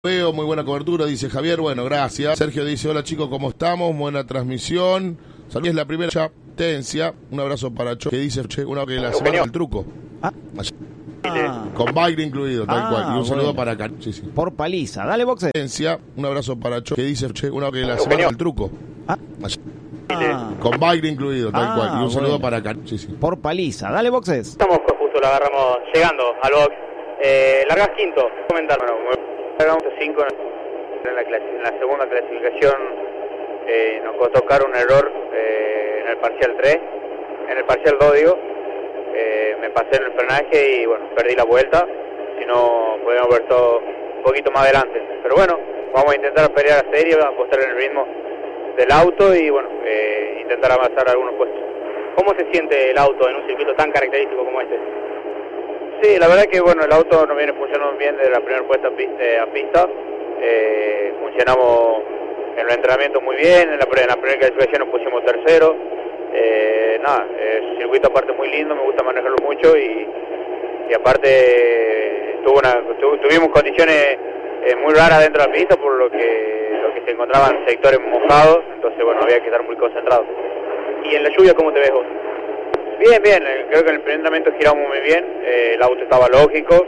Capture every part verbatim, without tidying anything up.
Veo, muy buena cobertura, dice Javier, bueno, gracias. Sergio dice, hola chicos, ¿cómo estamos? Buena transmisión. Saludos, es la primera chatencia. Un abrazo para Cho, que dice, che, una que la semana del truco. Ah. Ah. Con baile incluido, tal ah, cual. Y un saludo bueno. para acá. Sí, sí. Por paliza, dale boxe. Un abrazo para Cho, que dice, che, una que la semana del truco. Ah. Ah. Con baile incluido, tal ah, cual. Y un saludo bueno. para acá. Sí, sí. Por paliza, dale boxes. Estamos justo, lo agarramos llegando al box. Eh, largas quinto. Comentar, bueno, largamos cinco en la, clase, en la segunda clasificación. Eh, nos costó caro un error eh, en el parcial tres, en el parcial dos digo. Eh, me pasé en el frenaje y bueno, perdí la vuelta. Si no, podríamos haber todo un poquito más adelante. Pero bueno, vamos a intentar pelear a serie, apostar en el ritmo del auto y bueno, eh, intentar avanzar algunos puestos. ¿Cómo se siente el auto en un circuito tan característico como este? Sí, la verdad que bueno, el auto nos viene funcionando bien desde la primera puesta a pista. A pista. Eh, funcionamos en el entrenamiento muy bien, en la, en la primera clasificación nos pusimos tercero. Eh, nada, es un circuito aparte muy lindo, me gusta manejarlo mucho y, y aparte tuvo una, tu, tuvimos condiciones eh, muy raras dentro de la pista por lo que, lo que se encontraban sectores mojados, entonces bueno, había que estar muy concentrado. ¿Y en la lluvia cómo te ves vos? Bien, bien, creo que en el primer entrenamiento giramos muy bien, eh, el auto estaba lógico,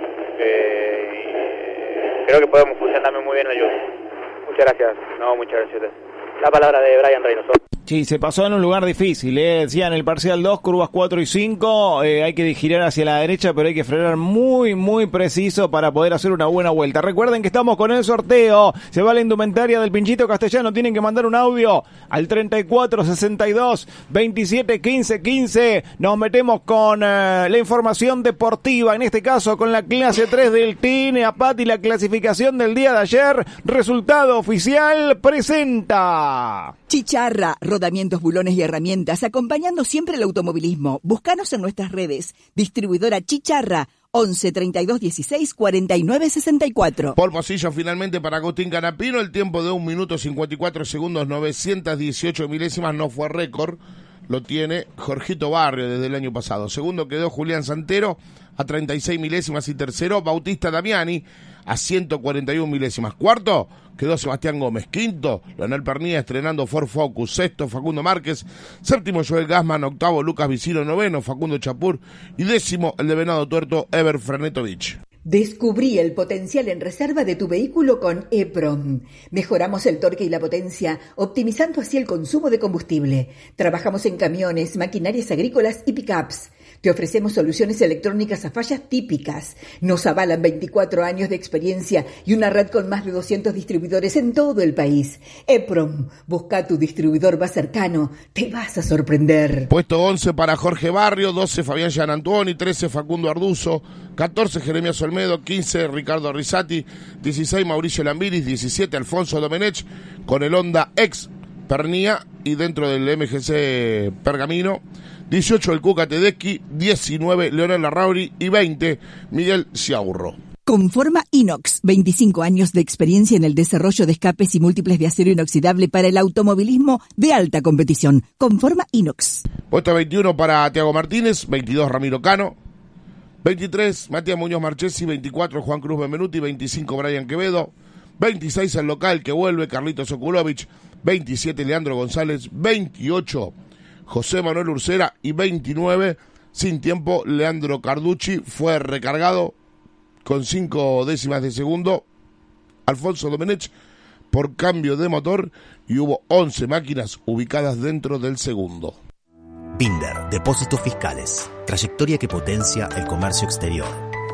eh, y, eh, creo que podemos funcionar muy bien en la lluvia. Muchas gracias, no, muchas gracias. La palabra de Brian Reynoso. Sí, se pasó en un lugar difícil, ¿eh? Decía en el parcial dos, curvas cuatro y cinco, eh, hay que girar hacia la derecha, pero hay que frenar muy, muy preciso para poder hacer una buena vuelta. Recuerden que estamos con el sorteo, se va la indumentaria del Pinchito Castellano, tienen que mandar un audio al treinta y cuatro sesenta y dos veintisiete quince quince, nos metemos con eh, la información deportiva, en este caso con la clase tres del T N A P A T y la clasificación del día de ayer, resultado oficial presenta... Chicharra, rodamientos, bulones y herramientas, acompañando siempre el automovilismo. Búscanos en nuestras redes. Distribuidora Chicharra, once treinta y dos dieciséis cuarenta y nueve sesenta y cuatro. Por pasillo finalmente para Agustín Canapino, el tiempo de un minuto cincuenta y cuatro segundos, novecientos dieciocho milésimas, no fue récord, lo tiene Jorgito Barrio desde el año pasado. Segundo quedó Julián Santero a treinta y seis milésimas y tercero Bautista Damiani a ciento cuarenta y uno milésimas. Cuarto quedó Sebastián Gómez. Quinto, Leonel Pernía estrenando Ford Focus. Sexto, Facundo Márquez. Séptimo, Joel Gassman. Octavo, Lucas Vicino. Noveno, Facundo Chapur. Y décimo, el de Venado Tuerto, Ever Frenetovich. Descubrí el potencial en reserva de tu vehículo con E-Prom. Mejoramos el torque y la potencia, optimizando así el consumo de combustible. Trabajamos en camiones, maquinarias agrícolas y pickups. Te ofrecemos soluciones electrónicas a fallas típicas. Nos avalan veinticuatro años de experiencia y una red con más de doscientos distribuidores en todo el país. E-Prom, busca tu distribuidor más cercano. Te vas a sorprender. Puesto once para Jorge Barrio, doce Fabián Gianantuoni, trece Facundo Arduzo, catorce Jeremías Olmedo, quince Ricardo Risati, dieciséis Mauricio Lambiris, diecisiete Alfonso Domenech con el Honda X Pernía y dentro del M G C Pergamino, dieciocho el Cuca Tedeschi, diecinueve Leonel Larrauri y veinte Miguel Ciaurro. Conforma Inox, veinticinco años de experiencia en el desarrollo de escapes y múltiples de acero inoxidable para el automovilismo de alta competición. Conforma Inox. Puesto veintiuno para Tiago Martínez, veintidós Ramiro Cano, veintitrés Matías Muñoz Marchesi, veinticuatro Juan Cruz Benvenuti, veinticinco Brian Quevedo, veintiséis el local que vuelve Carlitos Okulovich, veintisiete Leandro González, veintiocho José Manuel Ursera y veintinueve, sin tiempo, Leandro Carducci. Fue recargado con cinco décimas de segundo Alfonso Domenech por cambio de motor y hubo once máquinas ubicadas dentro del segundo. Binder, Depósitos Fiscales, trayectoria que potencia el comercio exterior.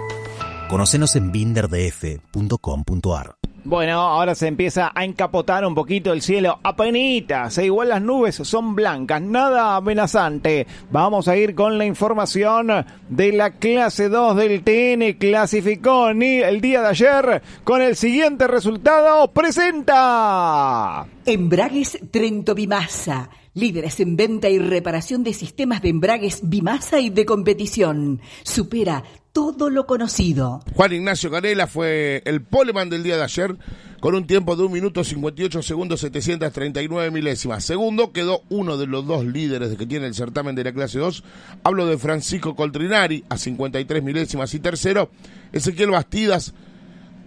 Conocenos en binder d f punto com punto a r. Bueno, ahora se empieza a encapotar un poquito el cielo, apenitas, e igual las nubes son blancas, nada amenazante. Vamos a ir con la información de la clase dos del T N, clasificó el día de ayer con el siguiente resultado, presenta... Embragues Trento Bimasa, líderes en venta y reparación de sistemas de embragues Bimasa y de competición. Supera todo lo conocido. Juan Ignacio Canela fue el poleman del día de ayer con un tiempo de un minuto cincuenta y ocho segundos setecientos treinta y nueve milésimas. Segundo quedó uno de los dos líderes que tiene el certamen de la clase dos. Hablo de Francisco Coltrinari a cincuenta y tres milésimas y tercero Ezequiel Bastidas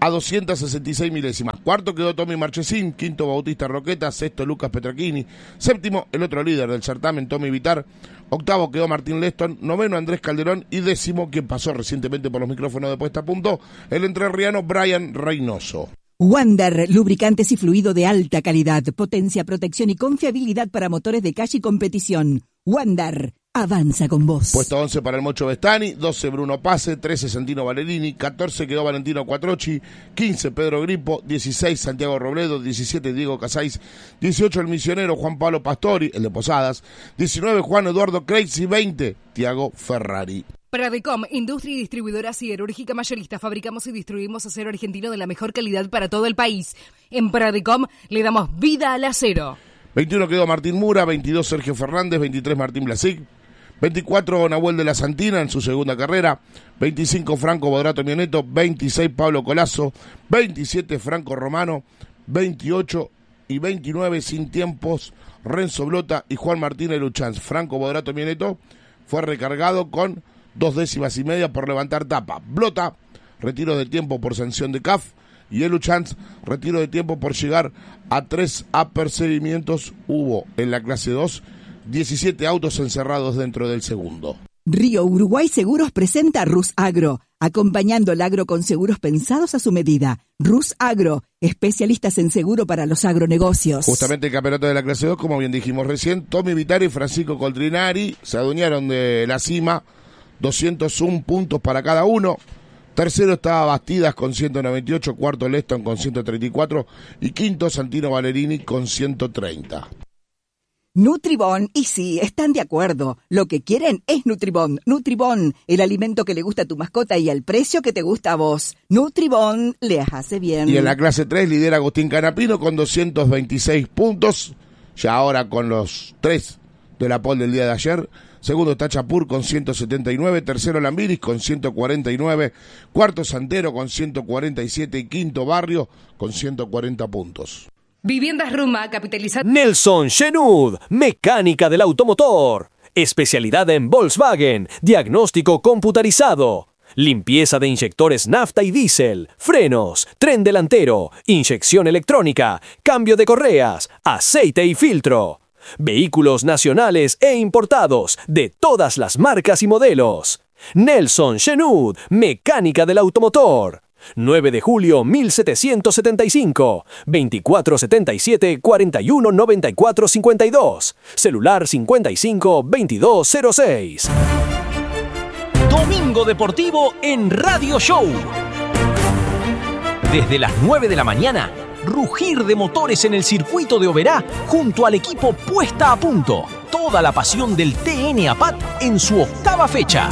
a doscientas sesenta y seis milésimas. Cuarto quedó Tommy Marchesín, quinto Bautista Roqueta, sexto Lucas Petrachini, séptimo el otro líder del certamen, Tommy Vitar, octavo quedó Martín Leston, noveno Andrés Calderón y décimo, quien pasó recientemente por los micrófonos de Puesta a Punto, el entrerriano Brian Reynoso. Wander, lubricantes y fluido de alta calidad, potencia, protección y confiabilidad para motores de calle y competición. Wander, avanza con vos. Puesto once para el Mocho Bestani, doce Bruno Pase, trece Santino Valerini, catorce quedó Valentino Cuatrochi, quince Pedro Gripo, dieciséis Santiago Robledo, diecisiete Diego Casais, dieciocho el misionero Juan Pablo Pastori, el de Posadas, diecinueve Juan Eduardo Crazy, veinte Tiago Ferrari. Pradecom, industria y distribuidora siderúrgica mayorista. Fabricamos y distribuimos acero argentino de la mejor calidad para todo el país. En Pradecom le damos vida al acero. veintiuno quedó Martín Mura, veintidós Sergio Fernández, veintitrés Martín Blasic, veinticuatro Nahuel de la Santina en su segunda carrera, veinticinco Franco Bodrato Mioneto, veintiséis Pablo Colazo, veintisiete Franco Romano, veintiocho y veintinueve sin tiempos Renzo Blota y Juan Martínez Luchanz. Franco Bodrato Mioneto fue recargado con dos décimas y media por levantar tapa. Blota, retiro de tiempo por sanción de C A F, y el Luchanz, retiro de tiempo por llegar a tres apercibimientos. Hubo en la clase dos diecisiete autos encerrados dentro del segundo. Río Uruguay Seguros presenta Rus Agro, acompañando el agro con seguros pensados a su medida. Rus Agro, especialistas en seguro para los agronegocios. Justamente el campeonato de la clase dos, como bien dijimos recién, Tommy Vitari y Francisco Coltrinari se adueñaron de la cima, doscientos uno puntos para cada uno. Tercero estaba Bastidas con ciento noventa y ocho, cuarto Leston con ciento treinta y cuatro y quinto Santino Valerini con ciento treinta. Nutribón, y sí, están de acuerdo. Lo que quieren es Nutribón. Nutribón, el alimento que le gusta a tu mascota y al precio que te gusta a vos. Nutribón les hace bien. Y en la clase tres lidera Agustín Canapino con doscientos veintiséis puntos, ya ahora con los tres de la pole del día de ayer. Segundo está Chapur con ciento setenta y nueve, tercero Lambiris con ciento cuarenta y nueve, cuarto Santero con ciento cuarenta y siete y quinto Barrio con ciento cuarenta puntos. Viviendas Ruma, capitalizada. Nelson Shenud, mecánica del automotor. Especialidad en Volkswagen, diagnóstico computarizado. Limpieza de inyectores nafta y diésel, frenos, tren delantero, inyección electrónica, cambio de correas, aceite y filtro. Vehículos nacionales e importados de todas las marcas y modelos. Nelson Shenud, mecánica del automotor. nueve de julio mil setecientos setenta y cinco, veinticuatro setenta y siete, cuarenta y uno noventa y cuatro cincuenta y dos. Celular cincuenta y cinco, veintidós cero seis. Domingo Deportivo en Radio Show. Desde las nueve de la mañana, rugir de motores en el circuito de Oberá junto al equipo Puesta a Punto. Toda la pasión del T N APAT en su octava fecha.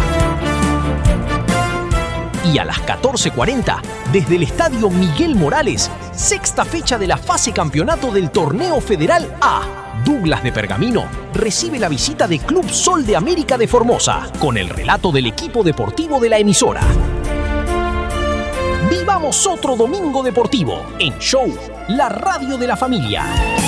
Y a las catorce cuarenta, desde el Estadio Miguel Morales, sexta fecha de la fase campeonato del Torneo Federal A. Douglas de Pergamino recibe la visita de Club Sol de América de Formosa, con el relato del equipo deportivo de la emisora. Vivamos otro domingo deportivo en Show, la radio de la familia.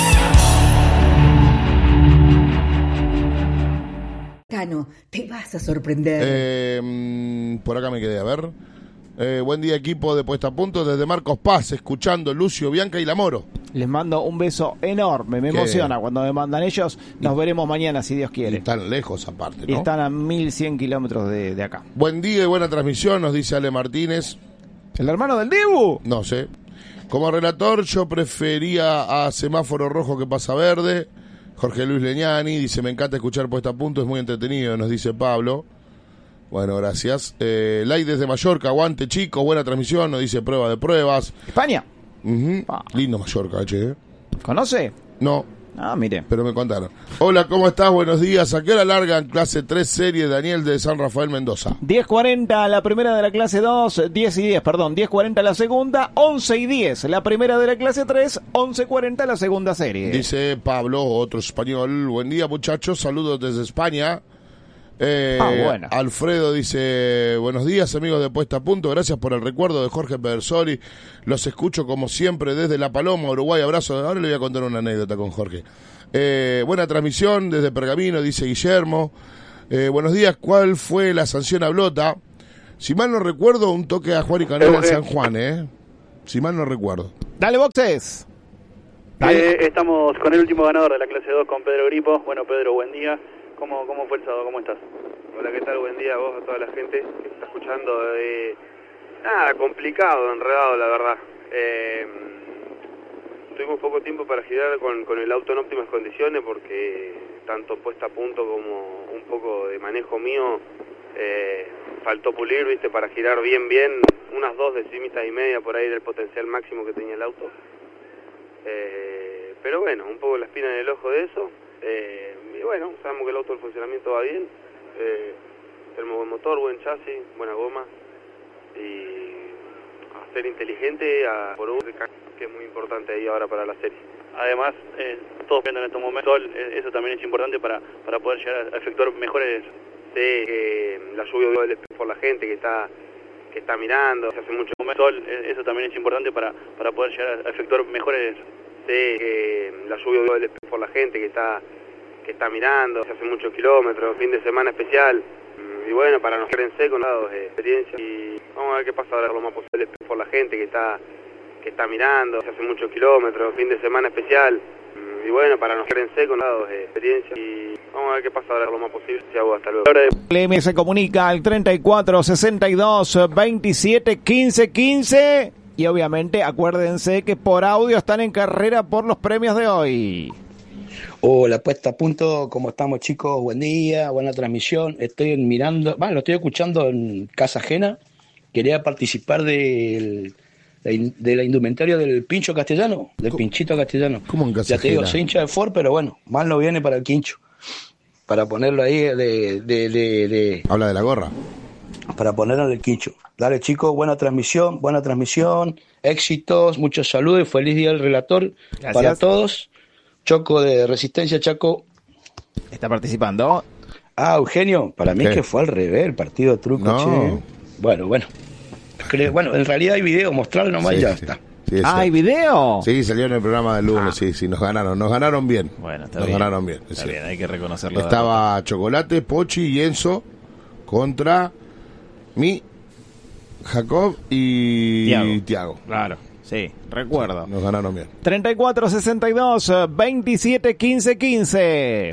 Cano, te vas a sorprender. Eh, por acá me quedé, a ver. Eh, buen día, equipo de Puesta a Punto, desde Marcos Paz, escuchando Lucio, Bianca y Lamoro. Les mando un beso enorme, me ¿Qué? emociona cuando me mandan ellos. Nos veremos mañana, si Dios quiere. Y están lejos aparte, ¿no? Y están a mil cien kilómetros de, de acá. Buen día y buena transmisión, nos dice Ale Martínez. ¿El hermano del Dibu? No sé. Como relator, yo prefería a Semáforo Rojo que pasa verde. Jorge Luis Leñani dice, me encanta escuchar Puesta a Punto, es muy entretenido, nos dice Pablo. Bueno, gracias. Eh, Lai desde Mallorca, aguante chicos, buena transmisión, nos dice Prueba de Pruebas. España. Uh-huh. Ah. Lindo Mallorca, che. ¿Conoce? No. Ah, mire. Pero me contaron. Hola, ¿cómo estás? Buenos días. ¿A qué hora largan clase tres serie Daniel de San Rafael Mendoza? diez cuarenta la primera de la clase dos, diez y diez, perdón, diez cuarenta la segunda, once y diez la primera de la clase tres, once cuarenta la segunda serie. Dice Pablo, otro español. Buen día, muchachos. Saludos desde España. Eh, ah, bueno. Alfredo dice, buenos días amigos de Puesta a Punto, gracias por el recuerdo de Jorge Pedersoli, los escucho como siempre desde La Paloma, Uruguay, abrazo. Ahora le voy a contar una anécdota con Jorge. Eh, buena transmisión desde Pergamino, dice Guillermo. Eh, buenos días, ¿cuál fue la sanción a Blota? Si mal no recuerdo, un toque a Juan y Canela en San Juan, ¿eh? si mal no recuerdo. Dale, Boxes. Eh, estamos con el último ganador de la clase dos, con Pedro Gripo. Bueno, Pedro, buen día. ¿Cómo, cómo fue el sábado? ¿Cómo estás? Hola, ¿qué tal? Buen día a vos, a toda la gente que está escuchando. Eh, nada, complicado, enredado, la verdad. Eh, tuvimos poco tiempo para girar con, con el auto en óptimas condiciones porque tanto puesta a punto como un poco de manejo mío eh, faltó pulir, viste, para girar bien, bien, unas dos decimitas y media por ahí del potencial máximo que tenía el auto. Eh, pero bueno, un poco la espina en el ojo de eso. Eh, y bueno, sabemos que el auto, el funcionamiento va bien. Eh, tenemos buen motor, buen chasis, buena goma. Y a ser inteligente, a por uno, que es muy importante ahí ahora para la serie. Además, eh, todos viendo en estos momentos, eh, eso también es importante para, para poder llegar a efectuar mejores... Sí, que la lluvia del espejo por la gente que está que está mirando, se hace mucho sol, eso también es importante para, para poder llegar a efectuar mejores... Sí, que la lluvia del espejo por la gente que está que está mirando, se hace muchos kilómetros, fin de semana especial, y bueno, para no quedar en seco, lados de experiencia, y vamos a ver qué pasa ahora lo más posible por la gente que está que está mirando, se hace muchos kilómetros, fin de semana especial, y bueno, para no quedar en seco, lados de experiencia, y vamos a ver qué pasa ahora lo más posible. Hasta luego. L M se comunica al treinta y cuatro sesenta y dos veintisiete quince quince y obviamente acuérdense que por audio están en carrera por los premios de hoy. Hola, puesta a punto, ¿cómo estamos, chicos? Buen día, buena transmisión. Estoy mirando, bueno, lo estoy escuchando en casa ajena. Quería participar del, de, de la indumentaria del Pincho Castellano, del ¿Cómo? Pinchito Castellano. ¿Cómo en casa Ya te ajena? digo, soy hincha de Ford, pero bueno, mal no viene para el quincho. Para ponerlo ahí de... de, de, de Habla de la gorra. Para ponerlo en el quincho. Dale, chicos, buena transmisión, buena transmisión, éxitos, muchos saludos y feliz día al relator. Gracias. Para todos. Choco de Resistencia, Chaco. Está participando. Ah, Eugenio, para mí ¿Qué? que fue al revés el partido de truco, No. che. Bueno, bueno. Creo- Bueno, en realidad hay video, mostrarlo nomás Sí, y ya sí. está. Sí, Ah, ¿hay sí. video? Sí, salió en el programa del lunes, sí, sí, nos ganaron, nos ganaron bien. Bueno, está nos bien. ganaron bien. Está sí. bien, hay que reconocerlo. Estaba Chocolate, Pochi y Enzo contra mi Jacob y Tiago. Tiago. Claro, sí, recuerdo. Nos ganaron bien. treinta y cuatro sesenta y dos veintisiete quince quince.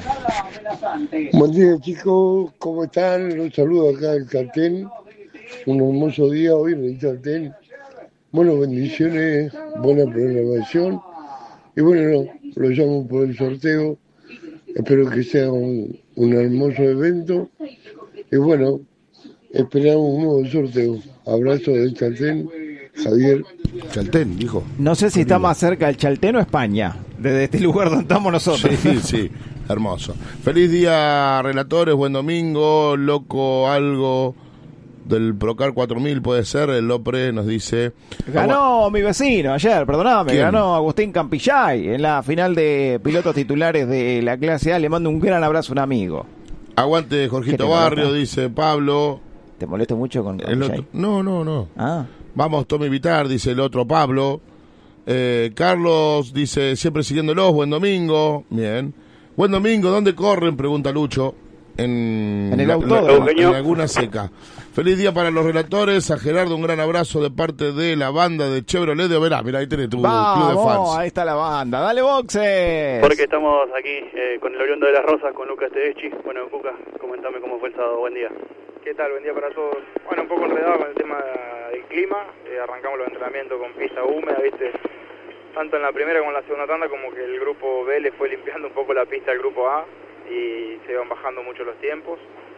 Buen día, chicos, ¿cómo están? Un saludo acá del Cartel. Un hermoso día hoy en el Cartel. Bueno, bendiciones, buena programación. Y bueno, no, lo llamo por el sorteo. Espero que sea un, un hermoso evento. Y bueno, esperamos un nuevo sorteo. Abrazo del Cartel, Javier. Chaltén, dijo. No sé si está más cerca el Chaltén o España, desde este lugar donde estamos nosotros. Sí, sí, hermoso. Feliz día, relatores, buen domingo, loco, algo del Procar cuatro mil puede ser, el Lopre nos dice... Ganó mi vecino ayer, perdóname, ¿Quién? ganó Agustín Campillay en la final de pilotos titulares de la clase A. Le mando un gran abrazo a un amigo. Aguante ¿Qué te Jorgito molesta? Barrio, dice Pablo. ¿Te molesto mucho con El Campillay? otro, no, no, no. Ah, Vamos, Tommy Vitar, dice el otro Pablo. Eh, Carlos dice, siempre siguiéndolos, buen domingo. Bien. Buen domingo, ¿dónde corren? Pregunta Lucho. En, En el la- autódromo. en, en Laguna Seca. Feliz día para los relatores. A Gerardo un gran abrazo de parte de la banda de Chevrolet de Verá. Mira, ahí tenés tu club de vamos, fans. ahí está la banda. Dale, Boxes. Porque estamos aquí eh, con el Oriundo de las Rosas, con Lucas Tedeschi. Bueno, Cuca, comentame cómo fue el sábado. Buen día. ¿Qué tal? Buen día para todos. Bueno, un poco enredado con el tema del clima. Eh, arrancamos los entrenamientos con pista húmeda, ¿viste? Tanto en la primera como en la segunda tanda, como que el grupo B le fue limpiando un poco la pista al grupo A y se iban bajando mucho los tiempos.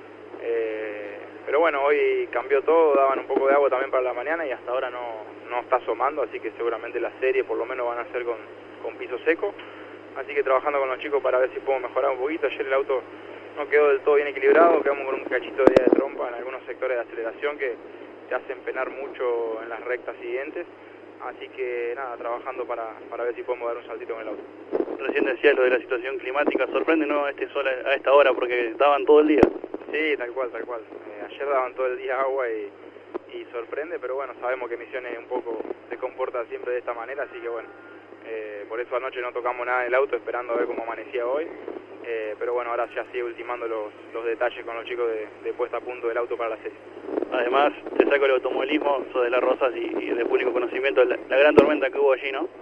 Eh, pero bueno, hoy cambió todo, daban un poco de agua también para la mañana y hasta ahora no, no está asomando, así que seguramente la serie por lo menos van a ser con, con piso seco. Así que trabajando con los chicos para ver si puedo mejorar un poquito. Ayer el auto no quedó del todo bien equilibrado, quedamos con un cachito de, de trompa en algunos sectores de aceleración que te hacen penar mucho en las rectas siguientes. Así que nada, trabajando para, para ver si podemos dar un saltito en el auto. Recién decías lo de la situación climática. Sorprende, ¿no? Este sol a esta hora, porque daban todo el día. Sí, tal cual, tal cual. Eh, ayer daban todo el día agua y, y sorprende, pero bueno, sabemos que Misiones un poco se comporta siempre de esta manera, así que bueno, eh, por eso anoche no tocamos nada en el auto esperando a ver cómo amanecía hoy. eh, pero bueno, ahora ya sigue ultimando los, los detalles con los chicos de, de puesta a punto del auto para la serie. Además, te saco el automovilismo, sos de Las Rosas y, y de público conocimiento, la, la gran tormenta que hubo allí, ¿no?